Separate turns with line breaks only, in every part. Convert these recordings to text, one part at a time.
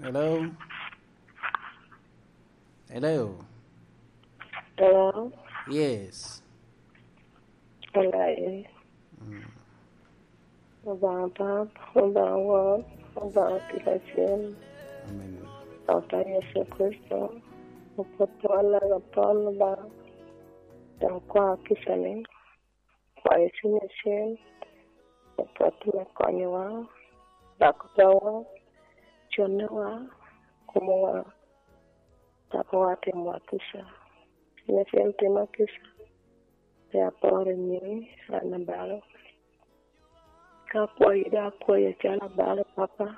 Hello. Hello.
Hello.
Yes.
Hello. About Bob, about what, about Pilatian,
Amen.
Dr. Yesu Kristo, upotwala gapon ba, kwa kisani, kwa Yesu Yesu, upotme konyewa, bakupawa, chonewa, kumowa, tapawate mwakisha, Yesu temakisha, ya pore nyiri, anabalo. Kapwa ida kwa ya chala bala papa.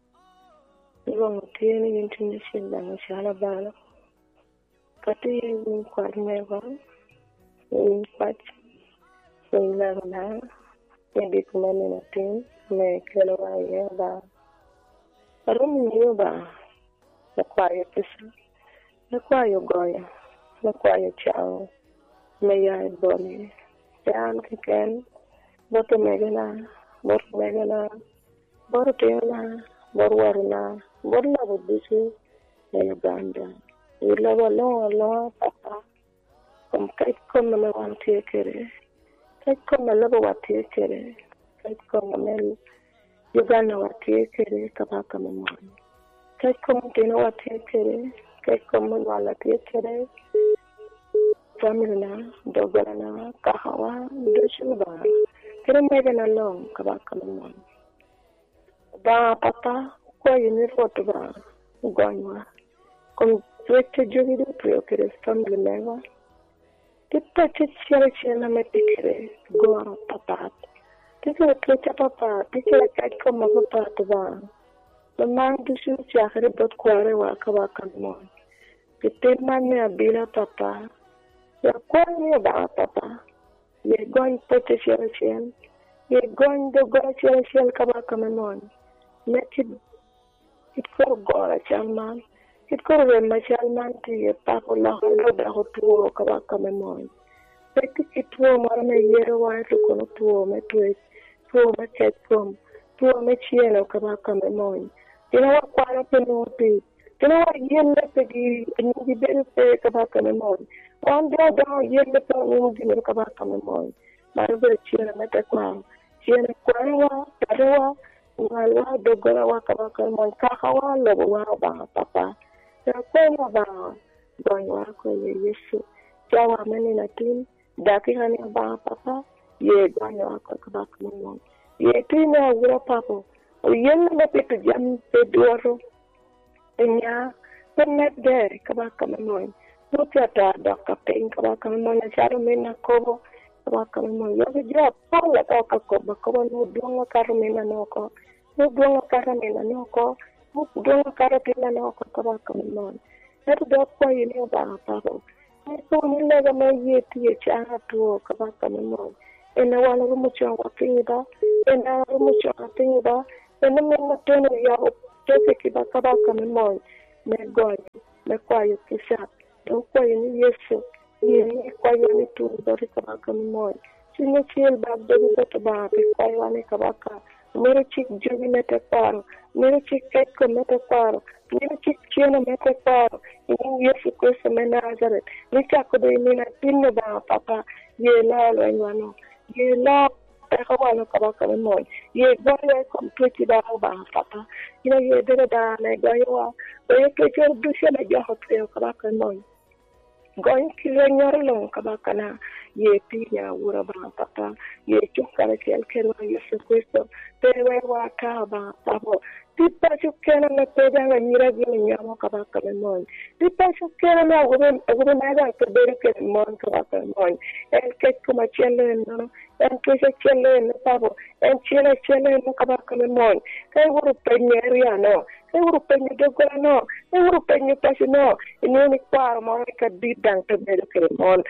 Iwa mutieni international danga chala bala. Kati yung kwa mewa. Yung pat. Yung lagana. Hindi kumani natin. May kalawa iya ba. Parang niyo ba. Nakwayo pisa. Nakwayo goya. Nakwayo chao. Mayay boni. Yan kiken. Boto megana. Bor megana, bor teona, bor waruna, bor labo bisi na Uganda. Ilaba lo papa. Kait kom na wan tiekere. Kait kom na labo wa tiekere. Kait kom na Uganda wa tiekere kabaka mamon. Kait kom tena wa tiekere. Kait kom na wala tiekere. Family na, dogana na, kahawa, doshuba. Kira megana long kabaka mamon. Ba papa kwa uniform ba gonwa. Kom twete jogi do prio kere family mewa. Tipa chichira chena metikere go papa. Tika twete papa, tika kai koma papa ba. Lamang dusu chakere bot kware wa kabaka mamon. Tipe mane abila papa. Ya kwa ni ba papa. Ye going pote chen. Ye going do go chen kabaka mamon. Let it go a chalman. It go a machalman to your papa la ho to kabaka memon. Let it to a man a year away to go to a metway, to a machet from, to a machian of kabaka memon. You know what quite a penalty. You know what yen lepidi and you better say kabaka memon. One day down yen lepidi of kabaka memon. Marvel chien met a crown. Chien a quanawa, tadawa. Wala dogora wa kabaka mon kahawa lobo wa ba papa ya kwenda ba gonwa ko Yesu jawa mani natin daki hani ba papa ye gonwa ko kabaka mon ye tina wura papa o yen na petu jam pe doro nya penet de kabaka mon mutata doka pe kabaka mon charo mena kobo kabaka mon yo ja pala ko ba no donga karmena no ko Donga karamena noko, donga karapina noko kabaka mamon. Eto dokwa yini ba papa. Eto nilega mayeti ye chana tuo kabaka mamon. Ena wala rumucho watinga, ena rumucho watinga, ena mena teno ya tese kiba kabaka mamon. Megoy, mekwayo kisha. Dokwa yini Yesu, yini kwa yini tu dori kabaka mamon. Sinye chiel bag dori koto ba, kwa yini kabaka. Mere chick jogi mete paro, mere chick keko mete paro, mere chick chieno mete paro, in Yesu Kristo Nazareth. Nika kudo imina pinno ba papa, ye la lo enwano, ye la ekawano kabaka memon, ye goya complete ba papa, ye dere da na goya, ye kecho dushe na joho tuyo kabaka memon. Going kirenyor long kabaka na ye pinya wura ba papa ye chukara kel kero Yesu Kristo tewe wa ka ba papa tipa chukena na peda na nyira gi nyamo kabaka memon tipa chukena na wura na ga ke bere ke mon kabaka memon el ke kuma chele no en ke chele no papa en chele no kabaka memon kai wura penyeria no kai wura penye dogora no kai wura penye pasi no ini kwar mo ka didang te bere ke mon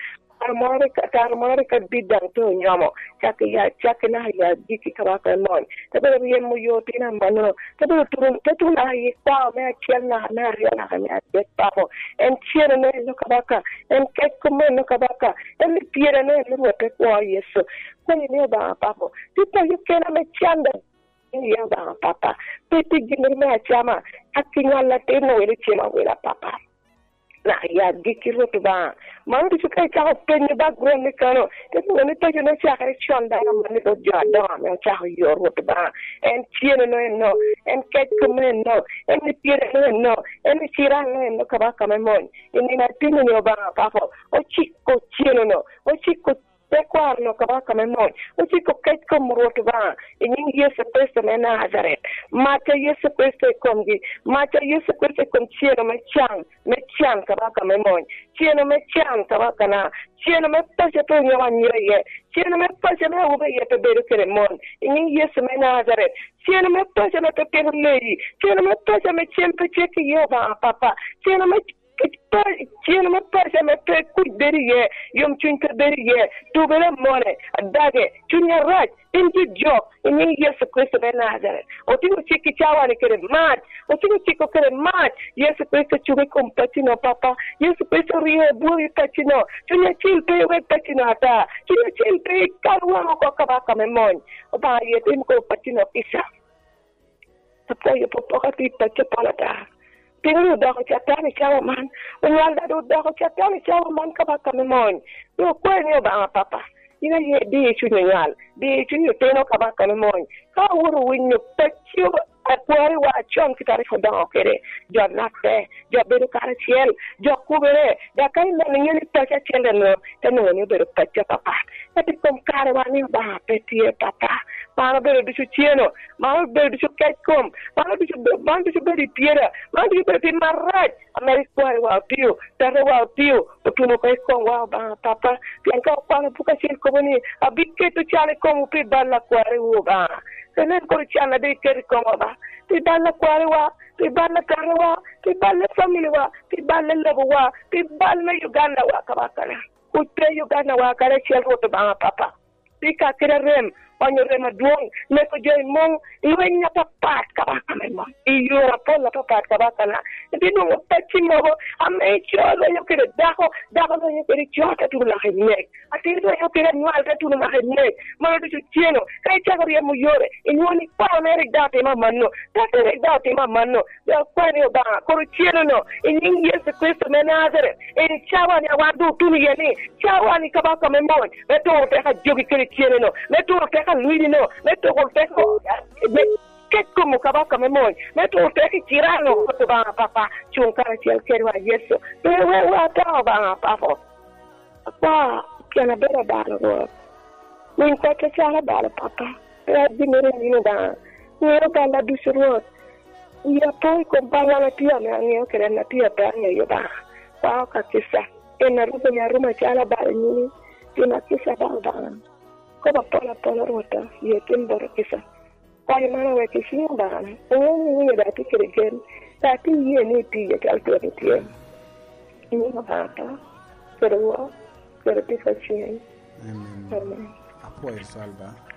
Armorica bidang to nyamo chakina ya diki kabaka mon tabe yemo yotina mano tabe turun na yi kwa me chelna na ria na me at papo en chira ne no kabaka en kek kuma no kabaka en pira ne no te kwa Yesu kwani ne ba papo tipo yukena me chanda ya ba papa piti gimir me chama Akinga la te no ele chema wela papa. Na ya gikiro to ba. Man du kai ka pen ba gron ni kano. Te no ni to no cha ka chonda na man to jada me cha yo ro to ba. En tiene no en ket come no en ni tiene no en ni tira no ka ba ka me mon. Ni na tingo ni ba papa. O chico tiene no. O chico te quarno ka ba ka me mon. O chico ket come ro to ba. In Yesu Cristo me Nazareth. Mata Yesu Cristo komgi. Mata Yesu Cristo kom tiene me chan ka ba ka me mon. Tiene me chan ka ba ka na. Tiene me pase to ni wan ye. Tiene me pase me ube ye pe beru kere mon. In Yesu me Nazareth. Tiene me pase me pe pe lei. Tiene me pase me chempe cheki yo ba papa. Tiene me Tiene me pase me pe kuderiye. Yom chunka deriye. Tu bere mone. Adage. Chunya right. Inji job. In Yesu Cristo me Nazareth. O tigo chiki chawa ni kere mat. O tigo chiko kere mat. Yesu Cristo chume kompatino papa. Yesu Cristo riye buri patino. Chunya chilpe we patino ata. Chunya chilpe karwa mo ko kabaka me mon. O ba yete mo ko patino pisa. Apo ye popoka pipa chapalata. Pingu dako chatani chawa man. Unyalda do dako chatani chawa man kabaka me mon. Yo kwenye ba papa. Ina ye di chunyal. Di chunyo teno kabaka me mon. Ka wuru winyo pecho akwari wa chon kitari fodan kere. Jo nakte, jo beru kare ciel, jo kubere. Da kai na ngeni pecha ciel no. Teno ni beru pecha papa. Ati kom kare wa ni ba petie papa. Mano beru disu cieno. Mano beru disu ketkom. Mano disu beri piera. Mano disu beri marat. Amerikwari wa piu. Tere wa piu. Utumo kai kom wa ba papa. Pianka kwa buka ciel komoni. Abike tu chale komu pi balla kwari wa ba. Kenen ko chala de keri komo ba. Pi balla kwari wa. Pi balla kare wa. Pi balla family wa. Pi balla lebo wa. Pi balla Uganda wa kabakana. Kutre Uganda wa kare ciel roto ba papa. Pi ka kira rem. Onyo rema duong, neko joy mong, iwe nya papat kabaka memo. Iyo rapola papat kabaka na. Hindi nung pechi mo, ame cholo yung kira dako yung kira chota tulong hinek. At ito yung kira nwal ka tulong hinek. Mga ito chino, kaya chakariya mo yore, inyoni pa na erik dati mamano, dati erik dati mamano. Kwa niyo ba, kuro chino no, inyong Yesu Cristo me Nazareth, chawa ni awadu tuli yani, chawa ni kabaka memo. Meto teka jogi kira chino no, meto teka Luigi no, meto col teco, che come kabaka me mon, meto col teco tirano, fatto ba papa, c'è un cara ciel che va yeso, dove va ba papa, qua che una bella balla, non so che c'è la balla papa, di merendino da, io balla di suro, io poi compagna la tia, io che la tia per me io ba, qua che sa, e na ruma c'è la balla ni, che na che sa balla. Koba pola rota ye timbor kisa kwani mana we kisi bana ni da tikere gen ta ti ye ni ti ye kal to ti ye ni ba ta pero ti fa chi
amen apoy salva